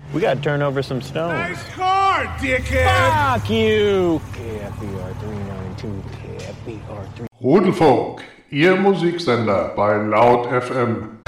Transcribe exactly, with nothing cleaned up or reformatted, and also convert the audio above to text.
We gotta turn over some stones. Nice car, dickhead! Fuck you! K F B R drei neun zwei, K F B R drei. Rudelfunk, Ihr Musiksender bei Laut F M.